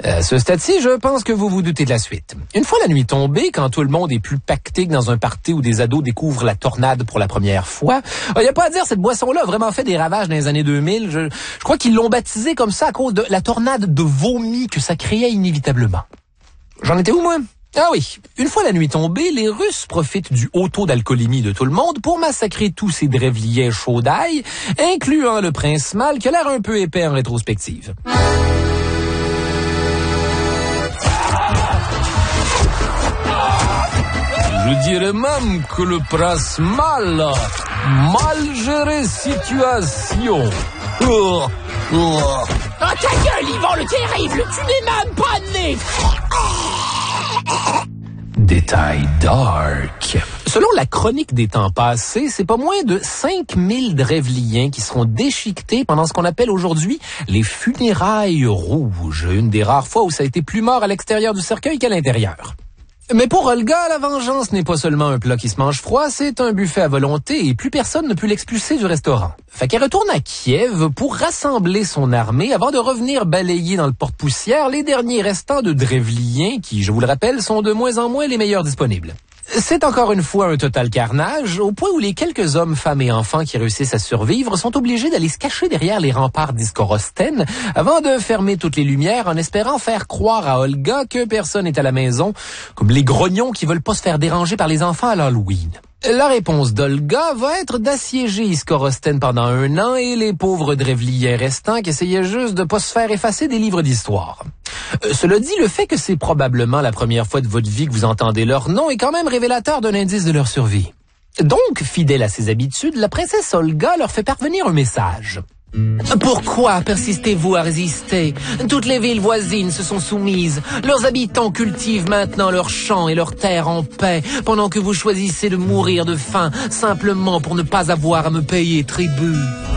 À ce stade-ci, je pense que vous vous doutez de la suite. Une fois la nuit tombée, quand tout le monde est plus pacté que dans un party où des ados découvrent la tornade pour la première fois, il n'y a pas à dire, cette boisson-là a vraiment fait des ravages dans les années 2000. Je crois qu'ils l'ont baptisée comme ça à cause de la tornade de vomi que ça créait inévitablement. J'en étais où, moi? Ah oui, une fois la nuit tombée, les Russes profitent du haut taux d'alcoolémie de tout le monde pour massacrer tous ces drevliens chauds d'ail, incluant le prince Mal qui a l'air un peu épais en rétrospective. Je dirais même que le prince Mal a mal géré situation. Oh, ta gueule, Yvan le terrible, tu n'es même pas né. Détail dark. Selon la chronique des temps passés, c'est pas moins de 5000 drevliens qui seront déchiquetés pendant ce qu'on appelle aujourd'hui les funérailles rouges. Une des rares fois où ça a été plus mort à l'extérieur du cercueil qu'à l'intérieur. Mais pour Olga, la vengeance n'est pas seulement un plat qui se mange froid, c'est un buffet à volonté et plus personne ne peut l'expulser du restaurant. Fait qu'elle retourne à Kiev pour rassembler son armée avant de revenir balayer dans le porte-poussière les derniers restants de drevliens qui, je vous le rappelle, sont de moins en moins les meilleurs disponibles. C'est encore une fois un total carnage, au point où les quelques hommes, femmes et enfants qui réussissent à survivre sont obligés d'aller se cacher derrière les remparts d'Iskorosten avant de fermer toutes les lumières en espérant faire croire à Olga que personne n'est à la maison, comme les grognons qui veulent pas se faire déranger par les enfants à l'Halloween. La réponse d'Olga va être d'assiéger Iskorosten pendant 1 an et les pauvres drevliens restants qui essayaient juste de pas se faire effacer des livres d'histoire. Cela dit, le fait que c'est probablement la première fois de votre vie que vous entendez leur nom est quand même révélateur d'un indice de leur survie. Donc, fidèle à ses habitudes, la princesse Olga leur fait parvenir un message. Pourquoi persistez-vous à résister? Toutes les villes voisines se sont soumises. Leurs habitants cultivent maintenant leurs champs et leurs terres en paix, pendant que vous choisissez de mourir de faim simplement pour ne pas avoir à me payer tribut.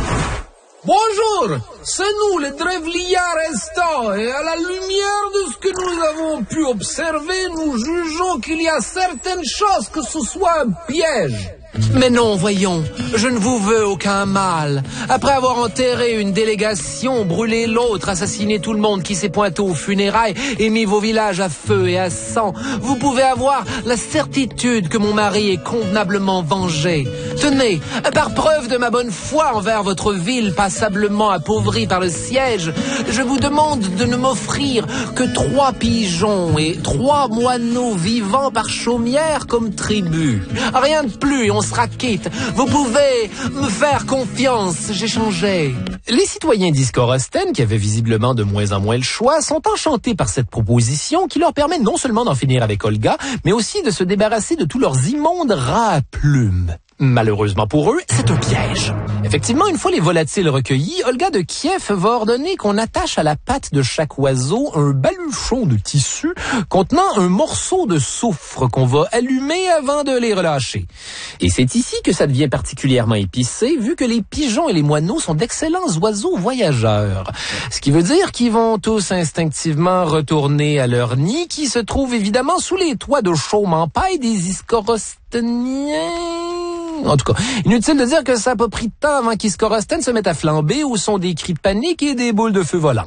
Bonjour, c'est nous les drevliens restants et à la lumière de ce que nous avons pu observer, nous jugeons qu'il y a certaines choses que ce soit un piège. Mais non, voyons, je ne vous veux aucun mal. Après avoir enterré une délégation, brûlé l'autre, assassiné tout le monde qui s'est pointé aux funérailles et mis vos villages à feu et à sang, vous pouvez avoir la certitude que mon mari est convenablement vengé. Tenez, par preuve de ma bonne foi envers votre ville passablement appauvrie par le siège, je vous demande de ne m'offrir que 3 pigeons et 3 moineaux vivants par chaumière comme tribut. Rien de plus et on sera quitte. Vous pouvez me faire confiance, j'échangeais. Les citoyens d'Iskorosten, qui avaient visiblement de moins en moins le choix, sont enchantés par cette proposition qui leur permet non seulement d'en finir avec Olga, mais aussi de se débarrasser de tous leurs immondes rats à plumes. Malheureusement pour eux, c'est un piège. Effectivement, une fois les volatiles recueillis, Olga de Kiev va ordonner qu'on attache à la patte de chaque oiseau un baluchon de tissu contenant un morceau de soufre qu'on va allumer avant de les relâcher. Et c'est ici que ça devient particulièrement épicé, vu que les pigeons et les moineaux sont d'excellents oiseaux voyageurs. Ce qui veut dire qu'ils vont tous instinctivement retourner à leur nid, qui se trouve évidemment sous les toits de chaume en paille des Iskorosteniens. En tout cas, inutile de dire que ça n'a pas pris de temps avant qu'Iskorosten se mette à flamber au son des cris de panique et des boules de feu volant.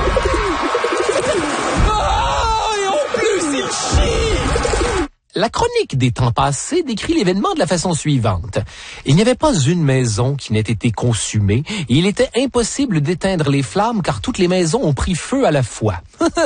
Et en plus, il chie! La chronique des temps passés décrit l'événement de la façon suivante. Il n'y avait pas une maison qui n'ait été consumée et il était impossible d'éteindre les flammes car toutes les maisons ont pris feu à la fois.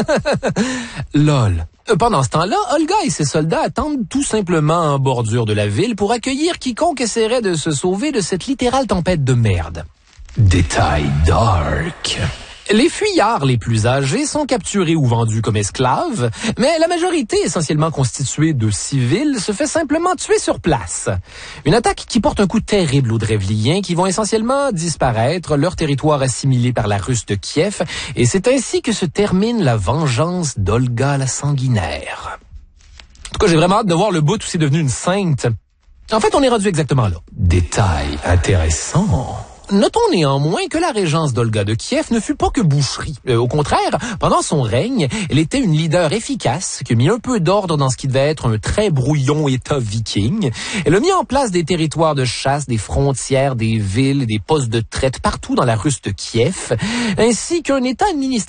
Lol. Pendant ce temps-là, Olga et ses soldats attendent tout simplement en bordure de la ville pour accueillir quiconque essaierait de se sauver de cette littérale tempête de merde. Détail dark. Les fuyards les plus âgés sont capturés ou vendus comme esclaves, mais la majorité, essentiellement constituée de civils, se fait simplement tuer sur place. Une attaque qui porte un coup terrible aux drevliens qui vont essentiellement disparaître, leur territoire assimilé par la Russe de Kiev, et c'est ainsi que se termine la vengeance d'Olga la sanguinaire. En tout cas, j'ai vraiment hâte de voir le bout où c'est devenu une sainte. En fait, on est rendu exactement là. Détail intéressant. Notons néanmoins que la régence d'Olga de Kiev ne fut pas que boucherie. Au contraire, pendant son règne, elle était une leader efficace qui a mis un peu d'ordre dans ce qui devait être un très brouillon État viking. Elle a mis en place des territoires de chasse, des frontières, des villes, des postes de traite partout dans la Russe de Kiev, ainsi qu'un État administratif